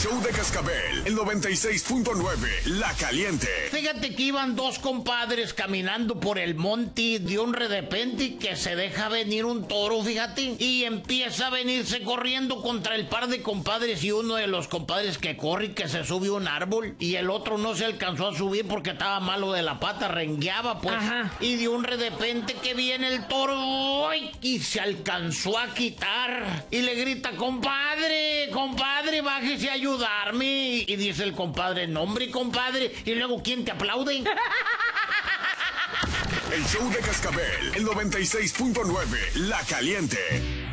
show de Cascabel, el 96.9, La Caliente. Fíjate que iban dos compadres caminando por el monte de un repente que se deja venir un toro, fíjate, y empieza a venirse corriendo contra el par de compadres, y uno de los compadres que corre y que se sube a un árbol, y el otro no se alcanzó a subir porque estaba malo de la pata, rengueaba pues. Ajá. Y de un repente que viene el toro, ¡ay!, y se alcanzó a quitar, y le grita: compadre, bájese a ayudarme. Y dice el compadre: no, hombre, compadre. Y luego, ¿quién te aplaude? El show de Cascabel, el 96.9, La Caliente.